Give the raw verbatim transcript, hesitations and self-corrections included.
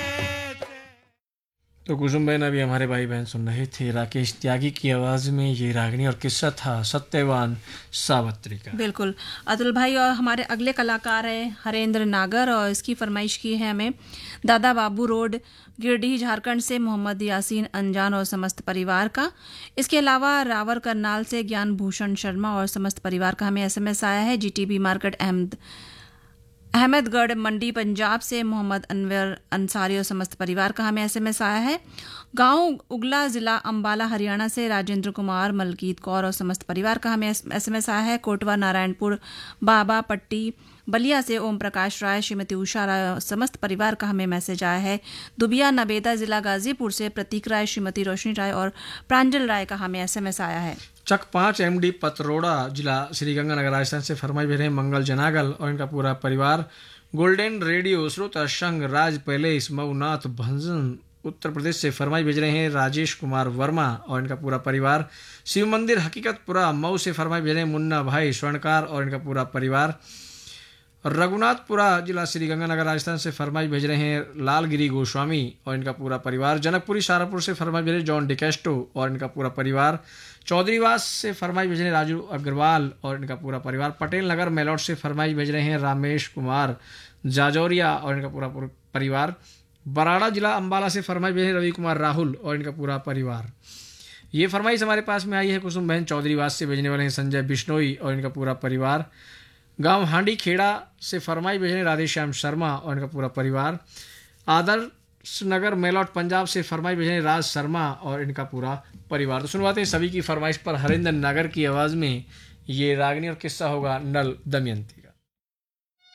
तो कुसुम बहन, अभी हमारे भाई बहन सुन रहे थे राकेश त्यागी की आवाज़ में ये रागनी और किस्सा था सत्यवान सावित्री का। बिल्कुल अतुल भाई, और हमारे अगले कलाकार हैं हरेंद्र नागर, और इसकी फरमाइश की है हमें दादा बाबू रोड, गिरडीह, झारखंड से मोहम्मद यासीन अंजान और समस्त परिवार का। इसके अलावा रावर करनाल से ज्ञान भूषण शर्मा और समस्त परिवार का हमें एसएमएस आया है। जीटीबी मार्केट अहमद अहमदगढ़ मंडी पंजाब से मोहम्मद अनवर अंसारी और समस्त परिवार का हमें एसएमएस आया है। गांव उगला जिला अंबाला हरियाणा से राजेंद्र कुमार, मलकीत कौर और समस्त परिवार का हमें एसएमएस आया है। कोटवा नारायणपुर बाबा पट्टी बलिया से ओम प्रकाश राय, श्रीमती उषा राय और समस्त परिवार का हमें मैसेज आया है। दुबिया नबेदा जिला गाजीपुर से प्रतीक राय, श्रीमती रोशनी राय और प्रांजल राय का हमें एसएमएस आया है। चक पाँच एमडी पतरोड़ा जिला श्रीगंगानगर राजस्थान से फरमाई भेज रहे हैं मंगल जनागल और इनका पूरा परिवार। गोल्डन रेडियो श्रोता संघ राज पैलेस मऊनाथ भंजन उत्तर प्रदेश से फरमाई भेज रहे हैं राजेश कुमार वर्मा और इनका पूरा परिवार। शिव मंदिर हकीकतपुरा मऊ से फरमाई भेज रहे हैं मुन्ना भाई स्वर्णकार और इनका पूरा परिवार। रघुनाथपुरा जिला श्रीगंगानगर राजस्थान से फरमाई भेज रहे हैं लालगिरी गोस्वामी और इनका पूरा परिवार। जनकपुरी सारापुर से फरमाई भेज रहे जॉन डिकेस्टो और इनका पूरा परिवार। चौधरीवास से फरमाई भेज रहे हैं राजू अग्रवाल और इनका पूरा परिवार। पटेल नगर मेलौट से फरमाई भेज रहे हैं रामेश कुमार जाजौरिया और इनका पूरा परिवार। बराड़ा जिला अंबाला से फरमाई भेज रहे रवि कुमार राहुल और इनका पूरा परिवार। ये फरमाइश हमारे पास में आई है कुसुम बहन चौधरीवास से भेजने वाले हैं संजय बिश्नोई और इनका पूरा परिवार। गांव हांडी खेड़ा से फरमाई भेज रहे राधेश्याम शर्मा और इनका पूरा परिवार। आदर्श नगर मेलौट पंजाब से फरमाई भेज रहे राज शर्मा और इनका पूरा परिवार। तो सुनवाते हैं सभी की फरमाइश पर हरेंद्र नागर की आवाज़ में ये रागनी और किस्सा होगा नल दमयंती का।